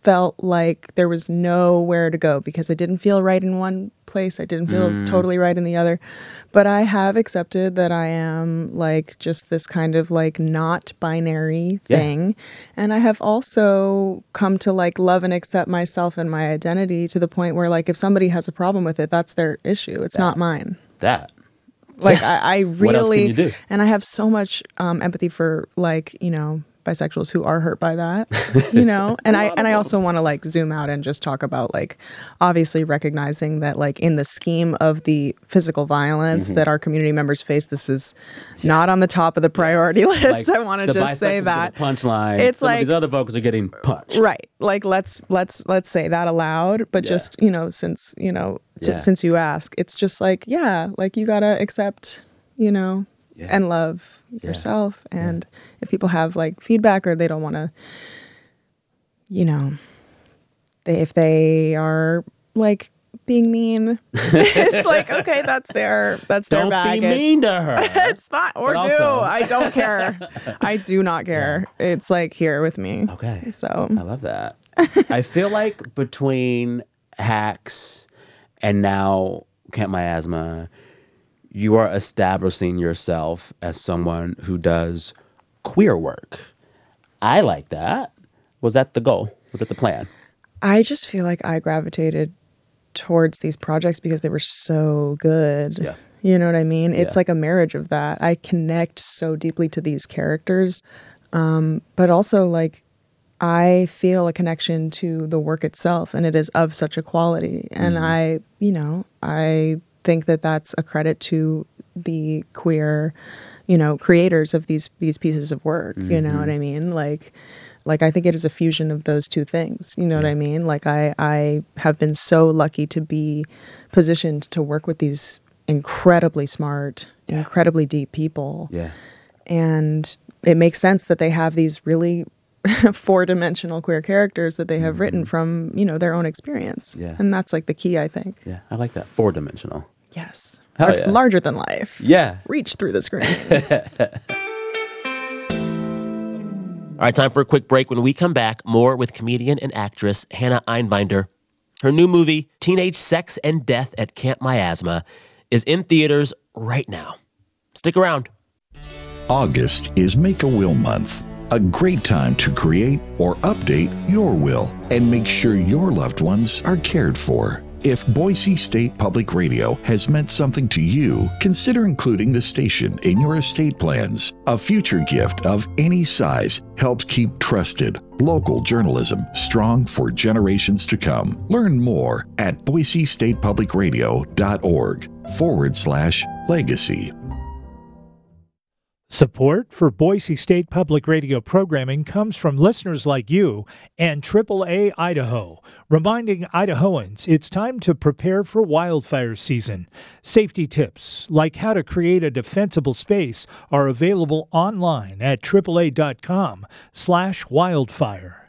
felt like there was nowhere to go because I didn't feel right in one place. I didn't feel totally right in the other. But I have accepted that I am like just this kind of like not binary thing. And I have also come to like love and accept myself and my identity to the point where like if somebody has a problem with it, that's their issue. It's not mine. Like I really, what else can you do? And I have so much empathy for like, you know, bisexuals who are hurt by that, you know, and I also want to like zoom out and just talk about like obviously recognizing that like in the scheme of the physical violence that our community members face, this is not on the top of the priority list. Like, I want to just say that punchline. It's Some like of these other folks are getting punched. Right. Like let's say that aloud, but just, you know, since, you know, since you ask, it's just like, like you got to accept, you know, and love yourself. And if people have like feedback or they don't want to, you know, if they are like being mean, it's like, okay, that's their baggage. Don't be mean to her. It's fine. Or But do. also- I don't care. I do not care. It's like here with me. Okay. So I love that. I feel like between Hacks and now Camp Miasma, you are establishing yourself as someone who does queer work. I like that. Was that the goal? Was that the plan? I just feel like I gravitated towards these projects because they were so good. Yeah. You know what I mean? It's Yeah. like a marriage of that. I connect so deeply to these characters. But also like I feel a connection to the work itself, and it is of such a quality. And I think that that's a credit to the queer, you know, creators of these pieces of work. You know what I mean? Like I think it is a fusion of those two things. You know what I mean? Like I have been so lucky to be positioned to work with these incredibly smart, incredibly deep people. Yeah. And it makes sense that they have these really four-dimensional queer characters that they have written from, you know, their own experience. Yeah. And that's like the key, I think. Yeah. I like that. 4-dimensional. Yes. Hell yeah. Larger than life. Yeah. Reach through the screen. All right, time for a quick break. When we come back, more with comedian and actress Hannah Einbinder. Her new movie, Teenage Sex and Death at Camp Miasma, is in theaters right now. Stick around. August is Make-A-Will Month, a great time to create or update your will and make sure your loved ones are cared for. If Boise State Public Radio has meant something to you, consider including the station in your estate plans. A future gift of any size helps keep trusted, local journalism strong for generations to come. Learn more at boisestatepublicradio.org/legacy. Support for Boise State Public Radio programming comes from listeners like you and AAA Idaho, reminding Idahoans it's time to prepare for wildfire season. Safety tips, like how to create a defensible space, are available online at AAA.com/wildfire.